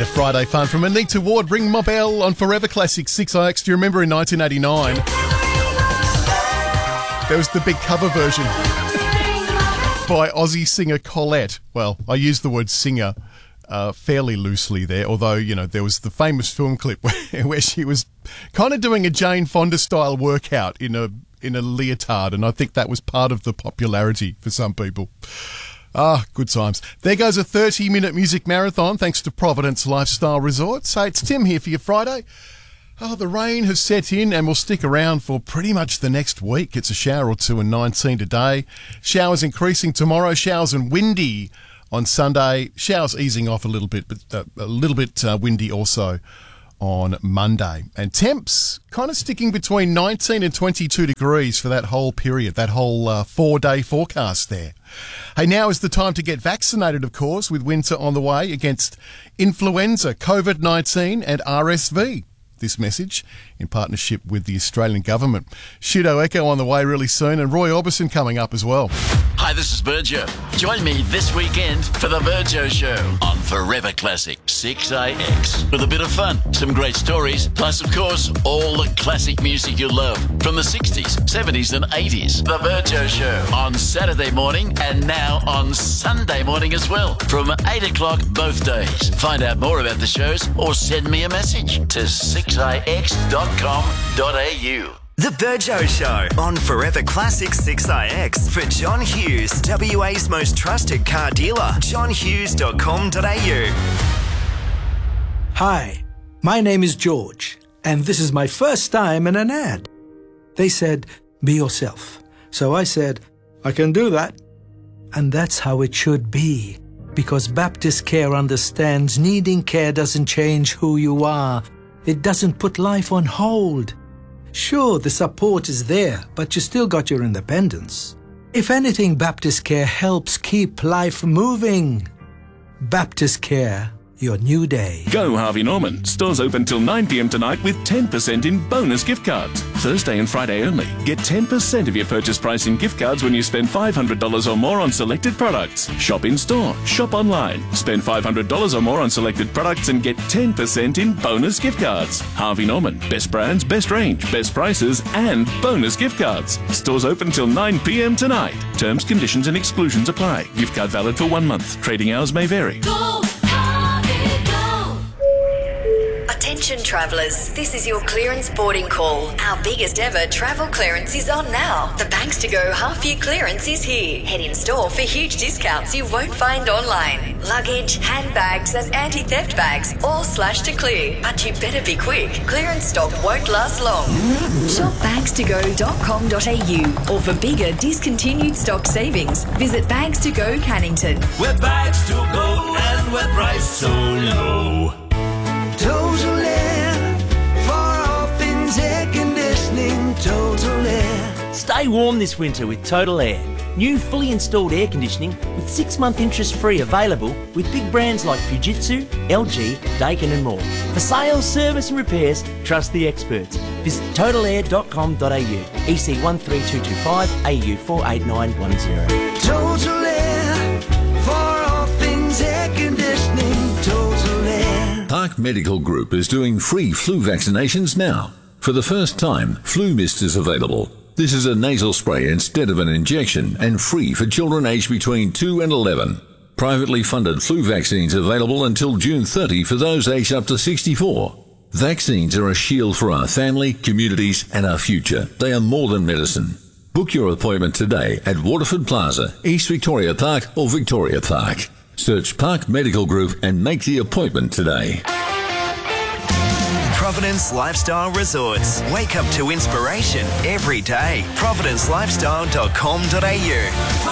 of Friday fun from Anita Ward. Ring my bell on Forever Classic 6IX. Do you remember in 1989? There was the big cover version by Aussie singer Colette. Well, I use the word singer fairly loosely there, although, you know, there was the famous film clip where she was kind of doing a Jane Fonda style workout in a leotard, and I think that was part of the popularity for some people. Ah, good times. There goes a 30-minute music marathon thanks to Providence Lifestyle Resorts. Hey, it's Tim here for your Friday. Oh, the rain has set in and will stick around for pretty much the next week. It's a shower or two and 19 today. Showers increasing tomorrow. Showers and windy on Sunday. Showers easing off a little bit, but a little bit windy also on Monday. And temps kind of sticking between 19 and 22 degrees for that whole period, that whole 4-day forecast there. Hey, now is the time to get vaccinated, of course, with winter on the way against influenza, COVID-19 and RSV. This message in partnership with the Australian government. Shudo Echo on the way really soon, and Roy Orbison coming up as well. Hi, this is Virgio. Join me this weekend for the Virgio Show on Forever Classic 6IX. With a bit of fun, some great stories, plus, of course, all the classic music you love from the 60s, 70s and 80s. The Virgio Show on Saturday morning and now on Sunday morning as well from 8 o'clock both days. Find out more about the shows or send me a message to 6ix.com.au. The Virgio Show on Forever Classic 6IX for John Hughes, WA's most trusted car dealer, johnhughes.com.au. Hi, my name is George, and this is my first time in an ad. They said, be yourself. So I said, I can do that. And that's how it should be, because Baptist Care understands needing care doesn't change who you are. It doesn't put life on hold. Sure, the support is there, but you still got your independence. If anything, Baptist Care helps keep life moving. Baptist Care, your new day. Go Harvey Norman. Stores open till 9 p.m. tonight with 10% in bonus gift cards. Thursday and Friday only. Get 10% of your purchase price in gift cards when you spend $500 or more on selected products. Shop in store. Shop online. Spend $500 or more on selected products and get 10% in bonus gift cards. Harvey Norman. Best brands, best range, best prices and bonus gift cards. Stores open till 9 p.m. tonight. Terms, conditions and exclusions apply. Gift card valid for 1 month. Trading hours may vary. Attention travellers, this is your clearance boarding call. Our biggest ever travel clearance is on now. The Banks to Go half-year clearance is here. Head in store for huge discounts you won't find online. Luggage, handbags and anti-theft bags all slashed to clear. But you better be quick. Clearance stock won't last long. Shop bankstogo.com.au or for bigger discontinued stock savings, visit Banks to Go Cannington. We're Bags to Go and we're priced so low. Total Air, for all things air conditioning, Total Air. Stay warm this winter with Total Air. New fully installed air conditioning with 6-month interest-free available with big brands like Fujitsu, LG, Daikin and more. For sales, service and repairs, trust the experts. Visit totalair.com.au, EC 13225, AU 48910. Total Air, for all things air conditioning, Total Air. Park Medical Group is doing free flu vaccinations now. For the first time, Flu Mist is available. This is a nasal spray instead of an injection and free for children aged between 2 and 11. Privately funded flu vaccines available until June 30 for those aged up to 64. Vaccines are a shield for our family, communities and our future. They are more than medicine. Book your appointment today at Waterford Plaza, East Victoria Park or Victoria Park. Search Park Medical Group and make the appointment today. Providence Lifestyle Resorts. Wake up to inspiration every day. providencelifestyle.com.au.